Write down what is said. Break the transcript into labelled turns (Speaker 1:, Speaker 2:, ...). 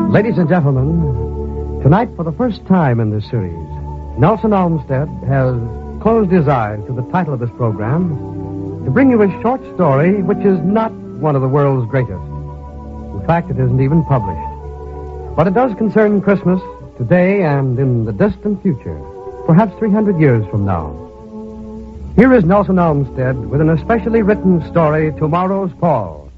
Speaker 1: Ladies and gentlemen, tonight for the first time in this series, Nelson Olmsted has closed his eyes to the title of this program to bring you a short story which is not one of the world's greatest. In fact, it isn't even published. But it does concern Christmas today and in the distant future, perhaps 300 years from now. Here is Nelson Olmsted with an especially written story, Tomorrow's Paul.